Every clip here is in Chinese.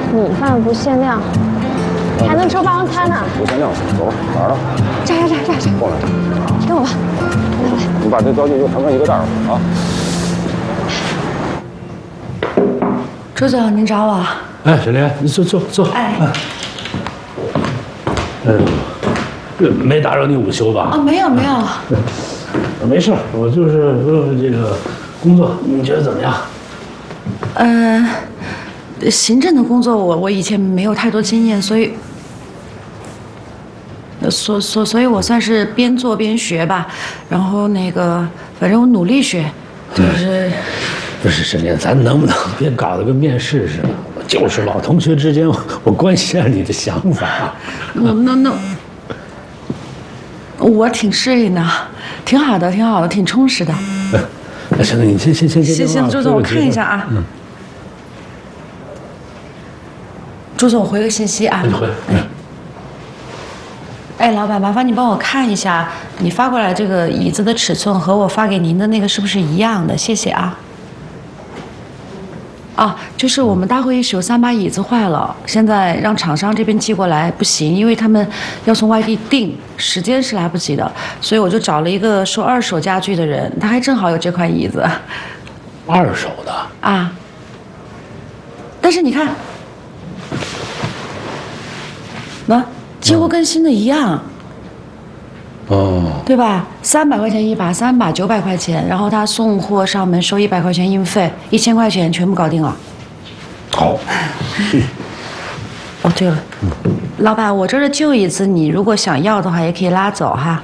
米饭不限量，还能抽霸王餐呢。 不限量，走，哪儿了？ 这， 过来， 给我吧。来， 你把这糟践就盛成一个袋儿吧，啊。 周总，您找我？ 哎，小莲，你坐。 哎。 没打扰你午休吧？ 哦，没有。 没事，我就是问问这个工作，你觉得怎么样？ 行政的工作我以前没有太多经验，所以我算是边做边学吧。然后反正我努力学，就是。 不是沈莲，咱能不能别搞得跟面试似的？就是老同学之间，我关心下你的想法。 那我挺适应的，挺好的，挺充实的。 那行，你先。 行，周总，我看一下啊。周总，我回个信息啊。 你回。 哎，老板，麻烦你帮我看一下，你发过来这个椅子的尺寸和我发给您的那个是不是一样的？谢谢啊。啊，就是我们大会议室有3把椅子坏了，现在让厂商这边寄过来不行，因为他们要从外地订，时间是来不及的，所以我就找了一个收2手家具的人，他还正好有这款椅子。 2手的啊？但是你看，几乎跟新的一样。 哦， 对吧？300块钱一把，3把900块钱，然后他送货上门收100块钱运费，1000块钱全部搞定了。 好。 哦，对了，老板，我这儿的旧椅子，你如果想要的话，也可以拉走哈。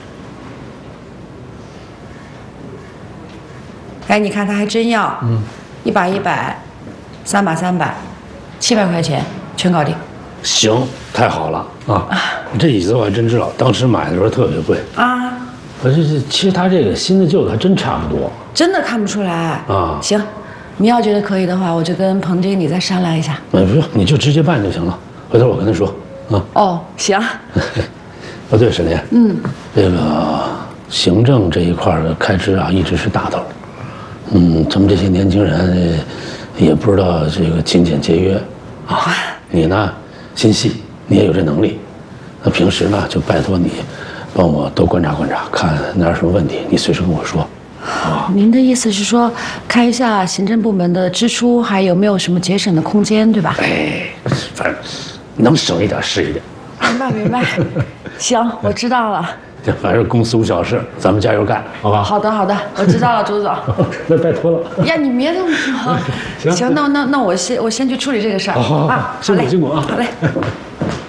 哎，你看他还真要，1把100，3把300，700块钱全搞定。 行，太好了啊！这椅子我还真知道，当时买的时候特别贵啊。 其实它这个新的旧的还真差不多， 真的看不出来啊。行，你要觉得可以的话，我就跟彭经理再商量一下。 不用，你就直接办就行了。回头我跟他说啊。 哦，行。 哦，对，沈莲，这个行政这一块的开支啊，一直是大头。咱们这些年轻人也不知道这个勤俭节约啊。你呢？心细，你也有这能力。那平时呢，就拜托你帮我多观察观察，看哪有什么问题，你随时跟我说。 您的意思是说，看一下行政部门的支出，还有没有什么节省的空间，对吧？ 哎，反正能省一点是一点。 明白。行，我知道了。 反正公司无小事，咱们加油干，好吧？ 好的，我知道了，周总。 那拜托了。 呀，你别这么说。行，那我先去处理这个事儿。 好，辛苦啊。 好嘞， 辛苦啊。 好嘞。